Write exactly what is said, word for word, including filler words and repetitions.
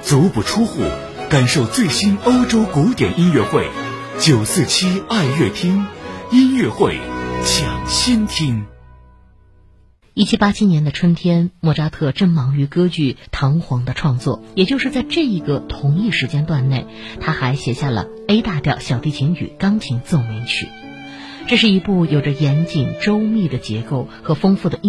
足不出户，感受最新欧洲古典音乐会。九四七爱乐厅音乐会抢先听。 一七八七年的春天，莫扎特正忙于歌剧《唐璜》的创作，也就是在这一个同一时间段内，他还写下了 A 大调小提琴与钢琴奏鸣曲。这是一部有着严谨周密的结构和丰富的